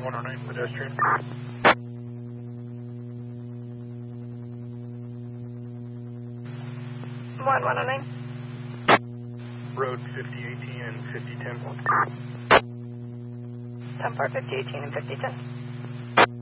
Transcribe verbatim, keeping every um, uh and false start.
one oh nine pedestrian. one one oh nine. Road fifty eighteen and fifty ten. ten four, fifty eighteen and fifty ten.